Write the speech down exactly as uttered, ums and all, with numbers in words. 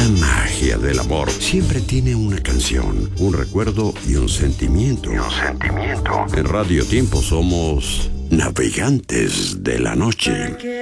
La magia del amor siempre tiene una canción, un recuerdo y un sentimiento. Y un sentimiento. En Radio Tiempo somos navegantes de la noche.